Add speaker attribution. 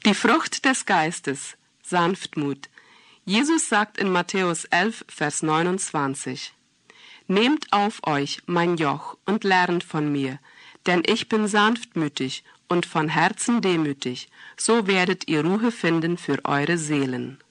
Speaker 1: Die Frucht des Geistes, Sanftmut. Jesus sagt in Matthäus 11, Vers 29, Nehmt auf euch mein Joch und lernt von mir, denn ich bin sanftmütig und von Herzen demütig, so werdet ihr Ruhe finden für eure Seelen.